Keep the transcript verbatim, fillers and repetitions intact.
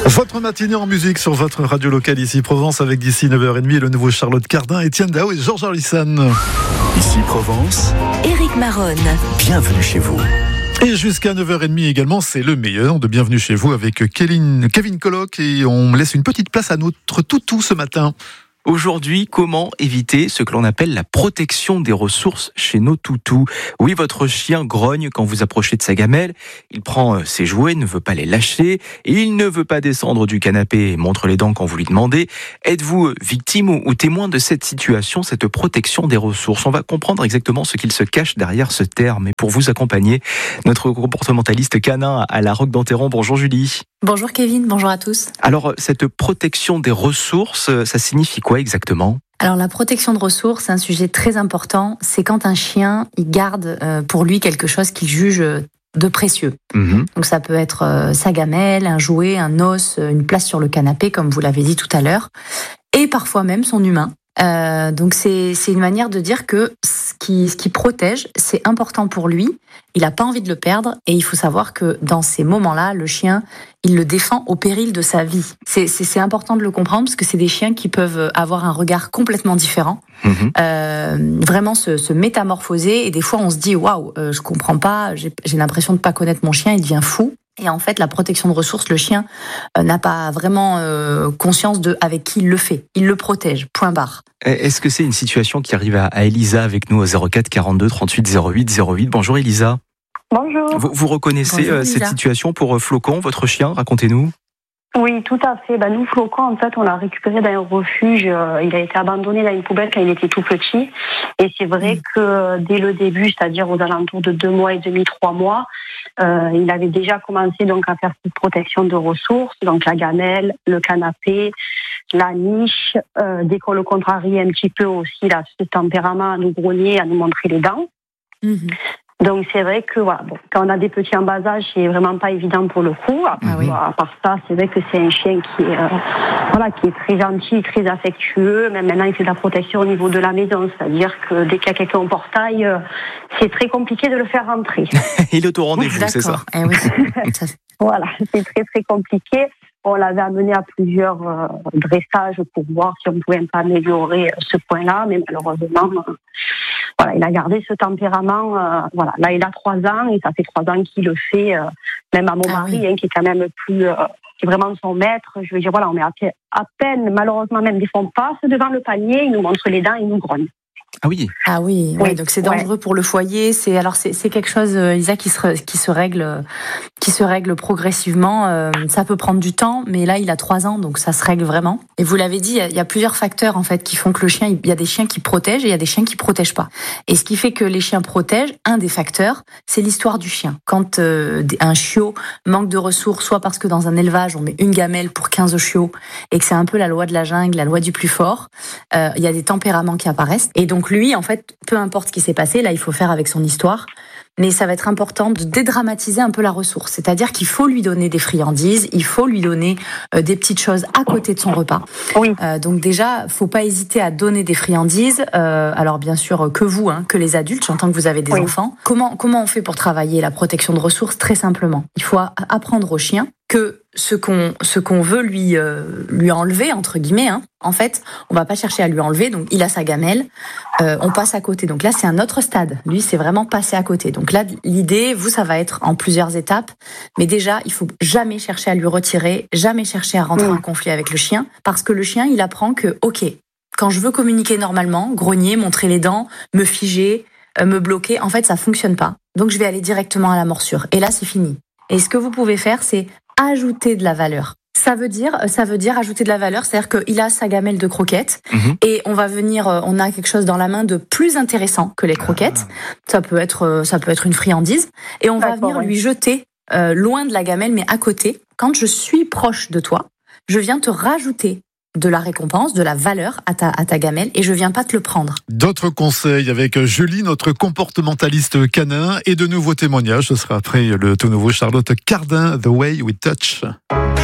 Votre matinée en musique sur votre radio locale ici Provence avec d'ici neuf heures trente le nouveau Charlotte Cardin, Étienne Dao et Georges Orlisson. Ici Provence, Éric Maronne. Bienvenue chez vous. Et jusqu'à neuf heures trente également, c'est le meilleur de Bienvenue chez vous avec Kevin, Kevin Colloc et on laisse une petite place à notre toutou ce matin. Aujourd'hui, comment éviter ce que l'on appelle la protection des ressources chez nos toutous ? Oui, votre chien grogne quand vous approchez de sa gamelle, il prend ses jouets, ne veut pas les lâcher, il ne veut pas descendre du canapé et montre les dents quand vous lui demandez. Êtes-vous victime ou témoin de cette situation, cette protection des ressources ? On va comprendre exactement ce qu'il se cache derrière ce terme. Et pour vous accompagner, notre comportementaliste canin à la Roque d'Enterron. Bonjour Julie. Bonjour Kevin, bonjour à tous. Alors, cette protection des ressources, ça signifie quoi exactement ? Alors la protection de ressources, c'est un sujet très important. C'est quand un chien, il garde pour lui quelque chose qu'il juge de précieux. Mmh. Donc ça peut être sa gamelle, un jouet, un os, une place sur le canapé, comme vous l'avez dit tout à l'heure, et parfois même son humain. Euh, donc c'est, c'est une manière de dire que ce qui, ce qui protège, c'est important pour lui, il n'a pas envie de le perdre, et il faut savoir que dans ces moments-là, le chien, il le défend au péril de sa vie. C'est, c'est, c'est important de le comprendre, parce que c'est des chiens qui peuvent avoir un regard complètement différent, mmh. euh, vraiment se, se métamorphoser, et des fois on se dit « Waouh, euh, je comprends pas, j'ai, j'ai l'impression de pas connaître mon chien, il devient fou ». Et en fait, la protection de ressources, le chien euh, n'a pas vraiment euh, conscience de avec qui il le fait. Il le protège, point barre. Est-ce que c'est une situation qui arrive à, à Elisa avec nous au zéro quatre quarante-deux trente-huit zéro huit zéro huit ? Bonjour Elisa. Bonjour. Vous, vous reconnaissez Bonjour, euh, cette situation pour Flocon, votre chien ? Racontez-nous. Oui, tout à fait. Ben, nous, Flocon, en fait, on l'a récupéré dans un refuge. Euh, il a été abandonné dans une poubelle quand il était tout petit. Et c'est vrai mmh. que dès le début, c'est-à-dire aux alentours de deux mois et demi, trois mois, euh, il avait déjà commencé donc à faire cette protection de ressources, donc la gamelle, le canapé, la niche. Euh, dès qu'on le contrarie un petit peu aussi, il a ce tempérament à nous grogner, à nous montrer les dents. Mmh. Donc c'est vrai que voilà, bon, quand on a des petits en bas âge, c'est vraiment pas évident pour le coup. Ah oui. À part ça, c'est vrai que c'est un chien qui est euh, voilà, qui est très gentil, très affectueux. Même maintenant, il fait de la protection au niveau de la maison, c'est-à-dire que dès qu'il y a quelqu'un au portail, euh, c'est très compliqué de le faire rentrer. Il est au rendez-vous, c'est ça. Eh oui. Voilà, c'est très très compliqué. On l'avait amené à plusieurs euh, dressages pour voir si on pouvait pas améliorer ce point-là, mais malheureusement, euh, voilà, il a gardé ce tempérament. Euh, voilà, là, il a trois ans et ça fait trois ans qu'il le fait, euh, même à mon ah mari, oui. hein, qui est quand même plus, euh, qui est vraiment son maître. Je veux dire, voilà, on met à, à peine, malheureusement, même des fois on passe devant le panier, il nous montre les dents, il nous grogne. Ah oui. Ah oui, oui, donc c'est dangereux ouais. pour le foyer. C'est alors c'est, c'est quelque chose, Isa, qui se qui se règle, qui se règle progressivement. Euh, ça peut prendre du temps, mais là il a trois ans, donc ça se règle vraiment. Et vous l'avez dit, il y, a, il y a plusieurs facteurs en fait qui font que le chien, il y a des chiens qui protègent et il y a des chiens qui protègent pas. Et ce qui fait que les chiens protègent, un des facteurs, c'est l'histoire du chien. Quand euh, un chiot manque de ressources, soit parce que dans un élevage on met une gamelle pour quinze chiots et que c'est un peu la loi de la jungle, la loi du plus fort, euh, il y a des tempéraments qui apparaissent. Et donc lui, en fait, peu importe ce qui s'est passé, là, il faut faire avec son histoire. Mais ça va être important de dédramatiser un peu la ressource. C'est-à-dire qu'il faut lui donner des friandises, il faut lui donner euh, des petites choses à côté de son repas. Oui. Euh, donc déjà, faut pas hésiter à donner des friandises. Euh, alors bien sûr, que vous, hein, que les adultes, j'entends que vous avez des oui. enfants. Comment, comment on fait pour travailler la protection de ressources ? Très simplement. Il faut apprendre au chien que ce qu'on ce qu'on veut lui euh, lui enlever entre guillemets, hein, en fait, on va pas chercher à lui enlever. Donc il a sa gamelle, euh, on passe à côté. Donc là c'est un autre stade. Lui c'est vraiment passer à côté. Donc là l'idée, vous ça va être en plusieurs étapes. Mais déjà il faut jamais chercher à lui retirer, jamais chercher à rentrer mmh. en conflit avec le chien, parce que le chien il apprend que ok, quand je veux communiquer normalement, grogner, montrer les dents, me figer, euh, me bloquer, en fait ça fonctionne pas. Donc je vais aller directement à la morsure. Et là c'est fini. Et ce que vous pouvez faire c'est ajouter de la valeur. Ça veut dire, ça veut dire ajouter de la valeur, c'est-à-dire qu'il a sa gamelle de croquettes mmh. et on va venir, on a quelque chose dans la main de plus intéressant que les croquettes. Ah. Ça peut être, ça peut être une friandise et on va D'accord, venir ouais. lui jeter euh, loin de la gamelle, mais à côté. Quand je suis proche de toi, je viens te rajouter de la récompense, de la valeur à ta, à ta gamelle et je viens pas te le prendre. D'autres conseils avec Julie, notre comportementaliste canin, et de nouveaux témoignages. Ce sera après le tout nouveau Charlotte Cardin, The Way We Touch.